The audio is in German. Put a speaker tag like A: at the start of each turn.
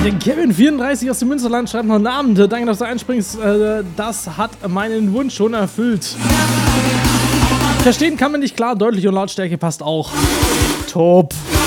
A: Der Kevin34 aus dem Münsterland schreibt noch einen Abend. Danke, dass du einspringst. Das hat meinen Wunsch schon erfüllt. Verstehen kann man nicht, klar, deutlich und Lautstärke passt auch. Top.